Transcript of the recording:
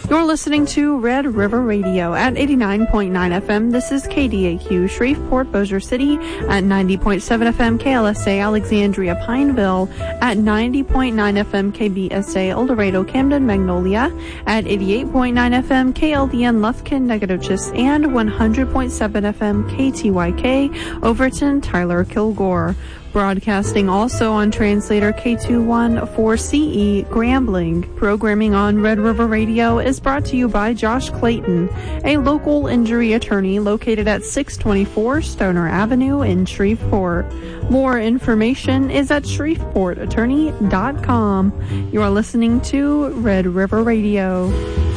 You're listening to Red River Radio at 89.9 FM. This is KDAQ Shreveport, Bossier City at 90.7 FM, KLSA Alexandria Pineville at 90.9 FM, KBSA El Dorado Camden Magnolia at 88.9 FM, KLDN Lufkin Nacogdoches and 100.7 FM, KTYK Overton Tyler Kilgore. Broadcasting also on translator K214CE Grambling. Programming on Red River Radio is brought to you by Josh Clayton, a local injury attorney located at 624 Stoner Avenue in Shreveport. More information is at shreveportattorney.com. You are listening to Red River Radio.